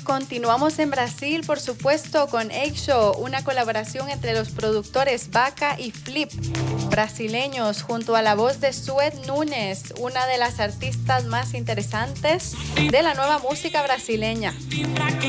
continuamos en Brasil, por supuesto, con Eixo, una colaboración entre los productores Vaca y Flip, brasileños, junto a la voz de Sued Nunes, una de las artistas más interesantes de la nueva música brasileña.